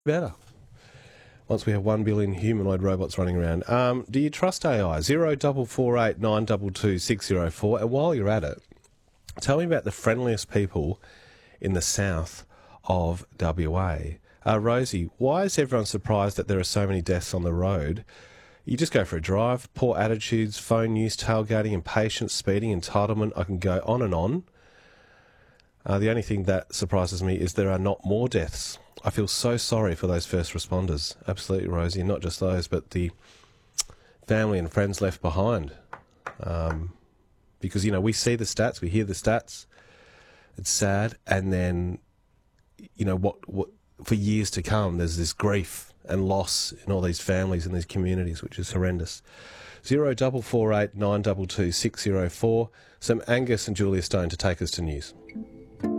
better. Once we have 1 billion humanoid robots running around. Do you trust AI? 0448 922 604. And while you're at it, tell me about the friendliest people in the south of WA. Rosie, why is everyone surprised that there are so many deaths on the road? You just go for a drive, poor attitudes, phone use, tailgating, impatience, speeding, entitlement. I can go on and on. The only thing that surprises me is there are not more deaths. I feel so sorry for those first responders. Absolutely, Rosie. And not just those, but the family and friends left behind. Because, we see the stats, we hear the stats. It's sad. And then, what for years to come, there's this grief and loss in all these families and these communities, which is horrendous. 0448 922 604. Some Angus and Julia Stone to take us to news.